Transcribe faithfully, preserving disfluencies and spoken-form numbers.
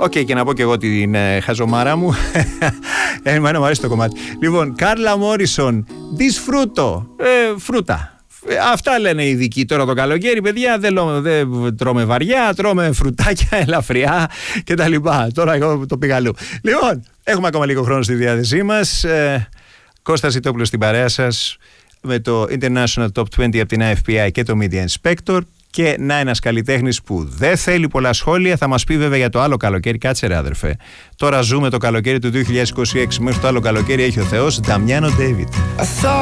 Οκ, okay, και να πω και εγώ την ε, χαζομάρα μου. Εμένα μου αρέσει το κομμάτι. Λοιπόν, Κάρλα Μόρισον, disfruto, ε, φρούτα. Αυτά λένε οι ειδικοί τώρα το καλοκαίρι, παιδιά. Δεν, λό, δεν τρώμε βαριά, τρώμε φρουτάκια ελαφριά κτλ. Τώρα εγώ το πήγα αλλού. Λοιπόν, έχουμε ακόμα λίγο χρόνο στη διάθεσή μας. Ε, Κώστας Ιτόπουλος στην παρέα σας με το International Top είκοσι από την άι εφ πι άι και το Media Inspector. Και να, ένας καλλιτέχνης που δεν θέλει πολλά σχόλια, θα μας πει βέβαια για το άλλο καλοκαίρι. Κάτσε ρε αδερφέ. Τώρα ζούμε το καλοκαίρι του δύο χιλιάδες είκοσι έξι. Μέχρι το άλλο καλοκαίρι έχει ο Θεός. Νταμιάνο Ντέιβιτ.